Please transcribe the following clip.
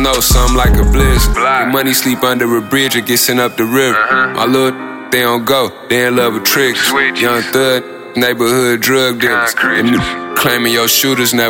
know something like a bliss. Get money sleep under a bridge or get sent up the river. My little they don't go, they in love with tricks. Young thug, neighborhood drug dealers. Claiming your shooters never